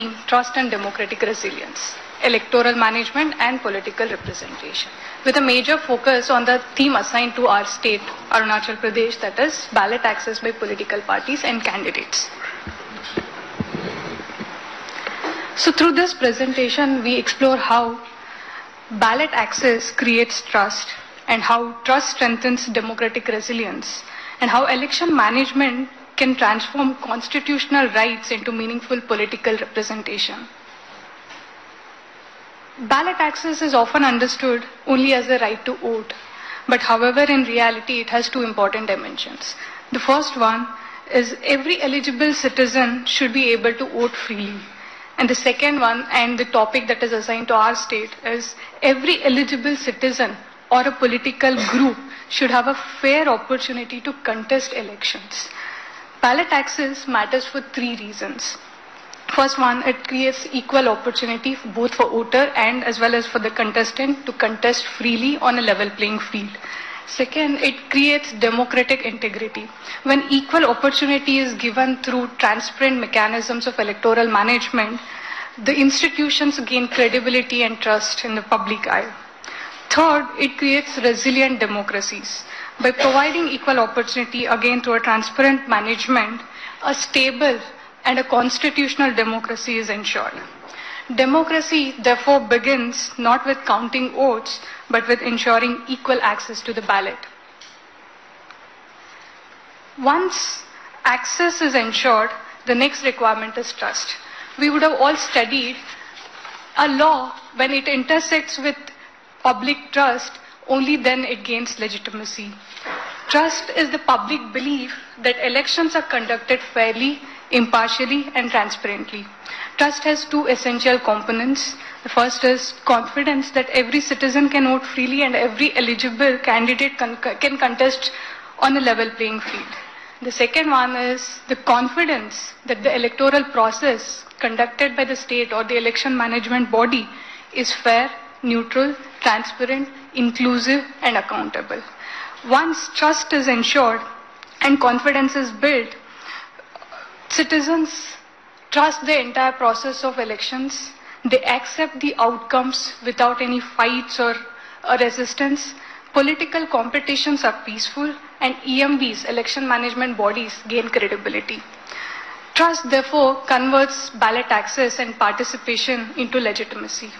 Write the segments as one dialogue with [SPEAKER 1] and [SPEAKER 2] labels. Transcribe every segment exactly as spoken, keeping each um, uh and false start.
[SPEAKER 1] Trust and Democratic Resilience, Electoral Management and Political Representation, with a major focus on the theme assigned to our state, Arunachal Pradesh, that is ballot access by political parties and candidates. So through this presentation, we explore how ballot access creates trust and how trust strengthens democratic resilience and how election management can transform constitutional rights into meaningful political representation. Ballot access is often understood only as the right to vote, but however in reality it has two important dimensions. The first one is every eligible citizen should be able to vote freely. And the second one, and the topic that is assigned to our state, is every eligible citizen or a political group should have a fair opportunity to contest elections. Ballot access matters for three reasons. First one, it creates equal opportunity both for voter and as well as for the contestant to contest freely on a level playing field. Second, it creates democratic integrity. When equal opportunity is given through transparent mechanisms of electoral management, the institutions gain credibility and trust in the public eye. Third, it creates resilient democracies. By providing equal opportunity, again through a transparent management, a stable and a constitutional democracy is ensured. Democracy, therefore, begins not with counting votes, but with ensuring equal access to the ballot. Once access is ensured, the next requirement is trust. We would have all studied a law when it intersects with public trust, only then it gains legitimacy. Trust is the public belief that elections are conducted fairly, impartially, and transparently. Trust has two essential components. The first is confidence that every citizen can vote freely and every eligible candidate can, can contest on a level playing field. The second one is the confidence that the electoral process conducted by the state or the election management body is fair, neutral, transparent, inclusive, and accountable. Once trust is ensured and confidence is built, citizens trust the entire process of elections. They accept the outcomes without any fights or, or resistance. Political competitions are peaceful, and E M Bs, election management bodies, gain credibility. Trust, therefore, converts ballot access and participation into legitimacy.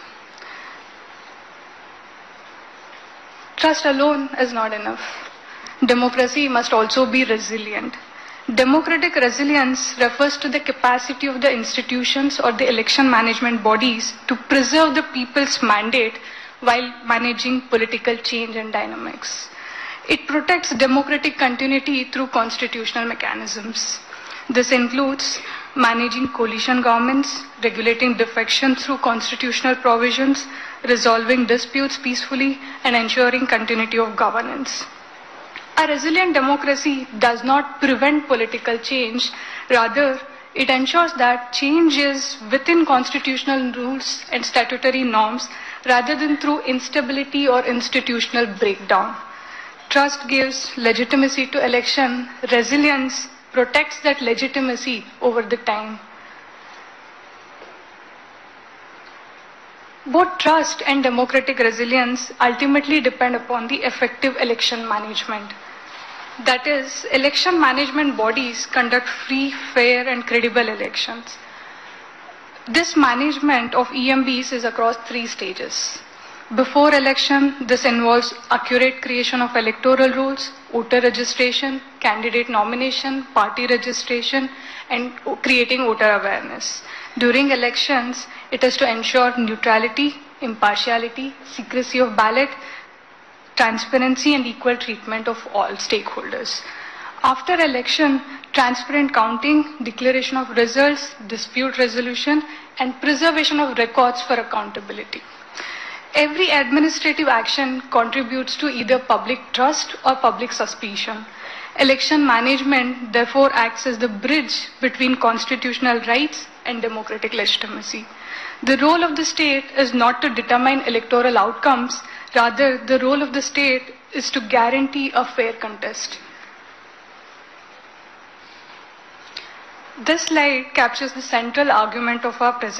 [SPEAKER 1] Trust alone is not enough. Democracy must also be resilient. Democratic resilience refers to the capacity of the institutions or the election management bodies to preserve the people's mandate while managing political change and dynamics. It protects democratic continuity through constitutional mechanisms. This includes managing coalition governments, regulating defection through constitutional provisions, resolving disputes peacefully, and ensuring continuity of governance. A resilient democracy does not prevent political change. Rather, it ensures that change is within constitutional rules and statutory norms rather than through instability or institutional breakdown. Trust gives legitimacy to election. Resilience protects that legitimacy over the time. Both trust and democratic resilience ultimately depend upon the effective election management. That is, election management bodies conduct free, fair, and credible elections. This management of E M Bs is across three stages. Before election, this involves accurate creation of electoral rolls, voter registration, candidate nomination, party registration, and creating voter awareness. During elections, it is to ensure neutrality, impartiality, secrecy of ballot, transparency, and equal treatment of all stakeholders. After election, transparent counting, declaration of results, dispute resolution, and preservation of records for accountability. Every administrative action contributes to either public trust or public suspicion. Election management therefore acts as the bridge between constitutional rights and democratic legitimacy. The role of the state is not to determine electoral outcomes, rather the role of the state is to guarantee a fair contest. This slide captures the central argument of our presentation.